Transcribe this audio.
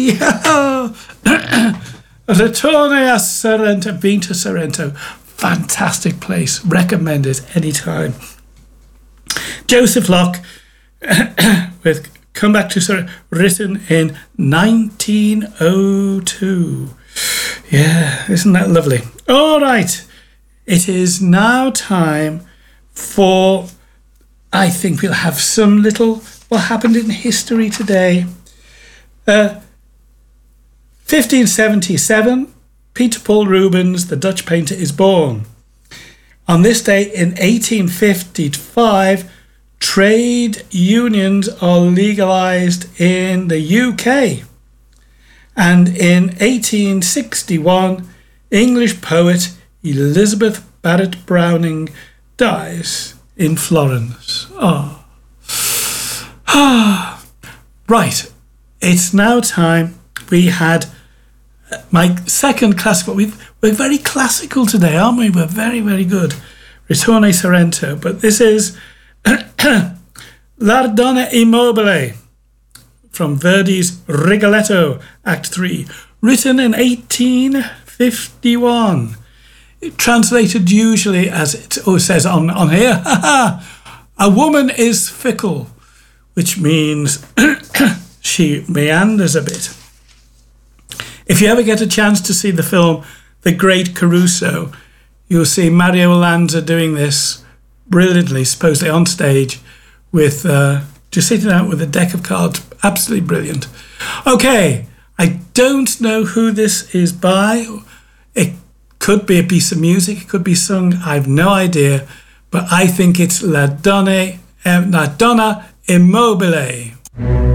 Ritorne a Sorrento. Been to Sorrento. Fantastic place. Recommend it anytime. Joseph Locke with Come Back to Sorrento, written in 1902. Yeah, isn't that lovely? All right. It is now time for, I think we'll have some little what happened in history today. 1577, Peter Paul Rubens, the Dutch painter, is born. On this day in 1855, trade unions are legalised in the UK. And in 1861, English poet Elizabeth Barrett Browning dies in Florence. Right, it's now time. We had my second classical. We're very classical today, aren't we? We're very, very good. Ritorne Sorrento. But this is La Donna Immobile from Verdi's Rigoletto, Act 3, written in 1851. Translated usually as it says on here, a woman is fickle, which means she meanders a bit. If you ever get a chance to see the film The Great Caruso, you'll see Mario Lanza doing this brilliantly, supposedly on stage, with just sitting out with a deck of cards. Absolutely brilliant. Okay, I don't know who this is by. It could be a piece of music, it could be sung, I've no idea, but I think it's La Donna Immobile.